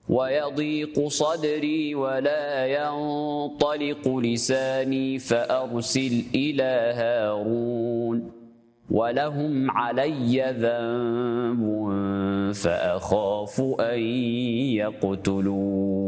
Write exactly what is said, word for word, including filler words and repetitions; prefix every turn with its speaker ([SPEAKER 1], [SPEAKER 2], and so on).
[SPEAKER 1] ويضيق صدري ولا ينطلق لساني فأرسل إلى هارون ولهم علي ذنب فأخاف أن يقتلون